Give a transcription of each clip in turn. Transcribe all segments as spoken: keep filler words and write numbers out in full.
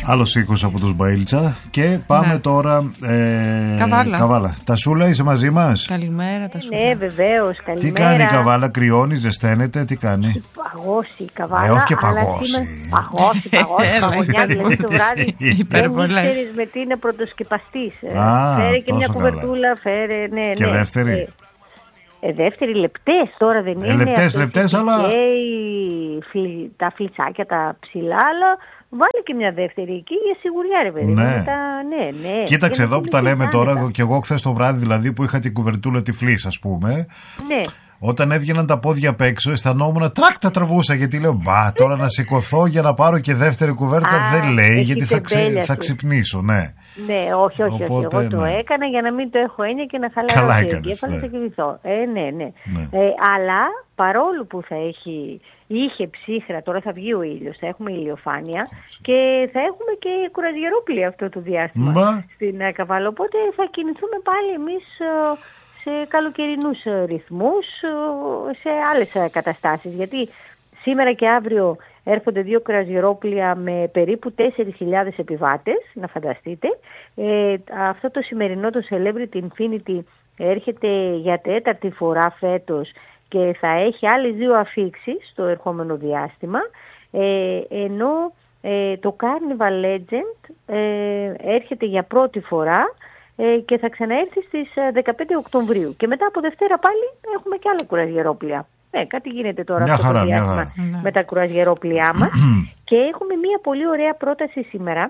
Άλλος οίκος από τους Μπαΐλτσα. Και πάμε ναι. τώρα ε, Καβάλα. Καβάλα. Τασούλα, είσαι μαζί μας? Καλημέρα Τασούλα. Ναι, βεβαίως, καλημέρα. Τι κάνει η Καβάλα, κρυώνει, ζεσταίνεται, τι κάνει? Έχει παγώσει η Καβάλα. Ε, όχι και παγώσει. Σήμερα... Παγώσει, παγώσει, παγωνιά, δηλαδή το βράδυ δεν ξέρεις με τι είναι πρωτοσκεπαστής. Φέρε και μια κουβερτούλα, φέρε, ναι, και ναι. δεύτερη. Ε, δεύτερη, λεπτές τώρα δεν ε, είναι. Λεπτές, λεπτές, αλλά... Και φλι, τα φλιτσάκια τα ψηλά, αλλά βάλε και μια δεύτερη εκεί για σιγουριά, ρε παιδί. Ναι. Μετά, ναι, ναι. Κοίταξε εδώ που τα λέμε τώρα, και εγώ χθες το βράδυ δηλαδή που είχα την κουβερτούλα τυφλής, ας πούμε. Ναι. Όταν έβγαιναν τα πόδια απ' έξω, αισθανόμουν τρακ τα τραβούσα. Γιατί λέω, μπα, τώρα να σηκωθώ για να πάρω και δεύτερη κουβέρτα. Α, δεν λέει, γιατί θα, ξε, θα ξυπνήσω, ναι. Ναι, όχι, όχι, Οπότε, όχι. Εγώ ναι. το έκανα για να μην το έχω έννοια και να χαλαρώσω το εγκέφαλο και κοιμηθώ. Ε, ναι, ναι. ναι. Ε, αλλά παρόλο που θα έχει, είχε ψύχρα, τώρα θα βγει ο ήλιος, θα έχουμε ηλιοφάνεια και θα έχουμε και κουραζιερόπλοια αυτό το διάστημα Μπα. στην Καβάλα. Οπότε θα κινηθούμε πάλι εμείς σε καλοκαιρινούς ρυθμούς, σε άλλες καταστάσεις. Γιατί σήμερα και αύριο έρχονται δύο κρουαζιερόπλοια με περίπου τέσσερις χιλιάδες επιβάτες, να φανταστείτε. Ε, αυτό το σημερινό, το Celebrity Infinity, έρχεται για τέταρτη φορά φέτος και θα έχει άλλες δύο αφίξεις στο ερχόμενο διάστημα. Ε, ενώ ε, το Carnival Legend ε, έρχεται για πρώτη φορά και θα ξαναέρθει στις δεκαπέντε Οκτωβρίου. Και μετά από Δευτέρα πάλι έχουμε και άλλα κουραζιερόπλια. Ε, κάτι γίνεται τώρα μια αυτό χαρά, το διάστημα με τα κουραζιερόπλια μας. Και έχουμε μια πολύ ωραία πρόταση σήμερα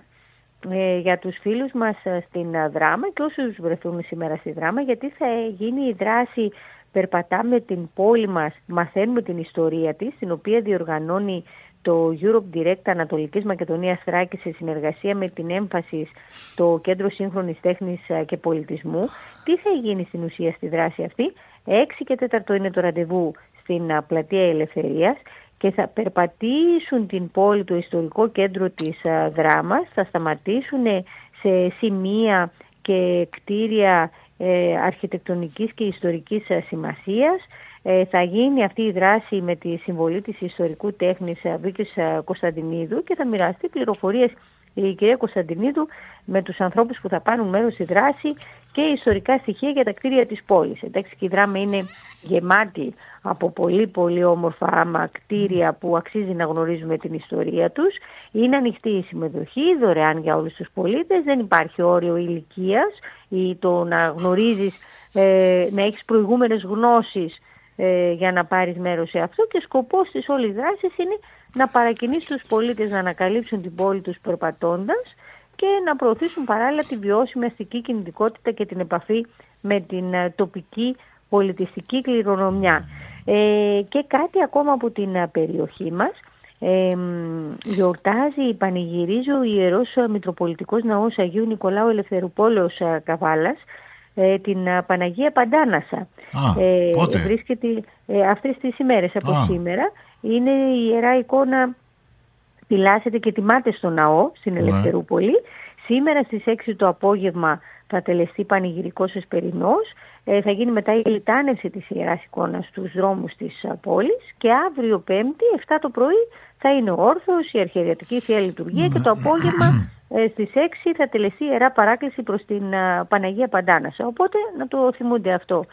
ε, για τους φίλους μας στην Δράμα και όσους βρεθούν σήμερα στη Δράμα, γιατί θα γίνει η δράση «Περπατάμε την πόλη μας, μαθαίνουμε την ιστορία της», την οποία διοργανώνει το Europe Direct Ανατολικής Μακεδονίας Θράκης σε συνεργασία με την έμφαση στο Κέντρο Σύγχρονης Τέχνης και Πολιτισμού. Τι θα γίνει στην ουσία στη δράση αυτή? έξι και τέταρτο είναι το ραντεβού στην Πλατεία Ελευθερίας και θα περπατήσουν την πόλη, το ιστορικό κέντρο της Δράμας, θα σταματήσουν σε σημεία και κτίρια ε, αρχιτεκτονικής και ιστορικής σημασίας. Ε, θα γίνει αυτή η δράση με τη συμβολή της ιστορικού τέχνης Βίκης Κωνσταντινίδου και θα μοιραστεί πληροφορίες η κυρία Κωνσταντινίδου με τους ανθρώπους που θα πάρουν μέρος στη δράση και ιστορικά στοιχεία για τα κτίρια της πόλης. Εντάξει, και η Δράμα είναι γεμάτη από πολύ πολύ όμορφα άμα κτίρια που αξίζει να γνωρίζουμε την ιστορία τους. Είναι ανοιχτή η συμμετοχή, δωρεάν για όλους τους πολίτες, δεν υπάρχει όριο ηλικίας ή το να γνωρίζεις, ε, να έχεις προηγούμενες γνώσεις ε, για να πάρεις μέρος σε αυτό, και σκοπός της όλης δράσης είναι να παρακινήσει τους πολίτες να ανακαλύψουν την πόλη τους περπατώντας και να προωθήσουν παράλληλα τη βιώσιμη αστική κινητικότητα και την επαφή με την τοπική πολιτιστική κληρονομιά. Ε, και κάτι ακόμα από την περιοχή μας. Ε, γιορτάζει, πανηγυρίζει ο Ιερός Μητροπολιτικός Ναός Αγίου Νικολάου Ελευθερουπόλεως Καβάλας ε, την Παναγία Παντάνασα. Α, ε, πότε? Βρίσκεται ε, αυτές τις ημέρες από Α. σήμερα. Είναι η Ιερά Εικόνα, φυλάσσεται και τιμάται στο ναό στην Ελευθερούπολη. Σήμερα στις έξι το απόγευμα θα τελεστεί πανηγυρικός εσπερινός. Ε, θα γίνει μετά η λιτάνευση της Ιεράς Εικόνας στους δρόμους της πόλης και αύριο Πέμπτη, εφτά το πρωί, θα είναι ο όρθος, η αρχιερατική Θεία Λειτουργία και το απόγευμα ε, στις έξι θα τελεστεί Ιερά Παράκληση προς την α, Παναγία Παντάνασα. Οπότε να το θυμούνται αυτό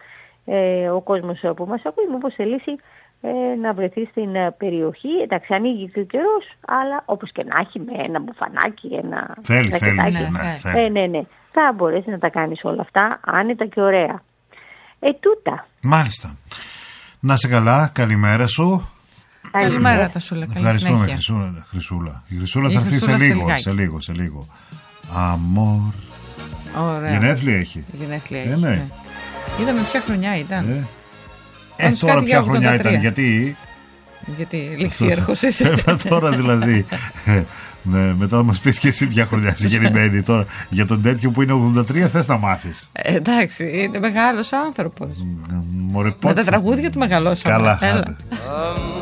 ε, ο κόσμος που μας ακούει, μήπως θελήσει ε, να βρεθεί στην ε, περιοχή. Εντάξει, ανοίγει και ο καιρός, αλλά όπως και να έχει, με ένα μπουφανάκι, ένα... Θέλει, θέλει, ναι, ναι, ναι, ναι, ναι. Θα μπορέσει να τα κάνεις όλα αυτά άνετα και ωραία. Ε, τούτα. Μάλιστα. Να σε καλά, καλημέρα σου. Καλημέρα Τασούλα, καλή Ευχαριστούμε συνέχεια. Χρυσούλα. Χρυσούλα. Η Χρυσούλα θα έρθει σε λίγο, σε λίγο, σε λίγο. Αμόρ. Ωραία. Γενέθλια έχει. Γενέθλια ε, έχει, ναι. ναι. Είδαμε ποια χρονιά ήταν. Ε, ε τώρα ποια χρονιά ήταν, γιατί... Γιατί ληξίαρχος είσαι. Τώρα δηλαδή... Ναι, μετά να μας πεις και εσύ ποια χρονιά είσαι γεννημένη τώρα. Για τον τέτοιο που είναι ογδόντα τρία θες να μάθεις. Ε, εντάξει, είναι μεγάλος άνθρωπος. Μωρέ, με τα τραγούδια του μεγαλώσαμε. Καλά.